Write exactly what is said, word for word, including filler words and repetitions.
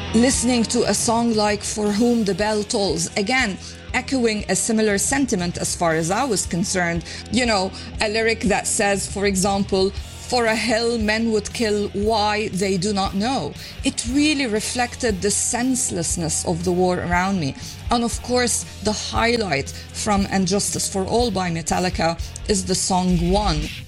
Listening to a song like For Whom the Bell Tolls, again, echoing a similar sentiment as far as I was concerned. You know, a lyric that says, for example, for a hill men would kill, why they do not know. It really reflected the senselessness of the war around me. And of course, the highlight from And Justice for All by Metallica is the song One.